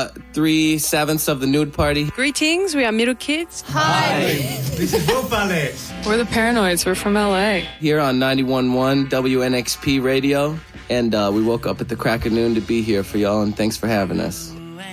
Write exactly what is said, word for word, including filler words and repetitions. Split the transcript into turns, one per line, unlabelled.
uh, three sevenths of the nude party.
Greetings, we are Middle Kids.
Hi. This is Will Ballet.
We're the Paranoids. We're from L A.
Here on ninety-one point one W N X P Radio. And uh, we woke up at the crack of noon to be here for y'all, and thanks for having us.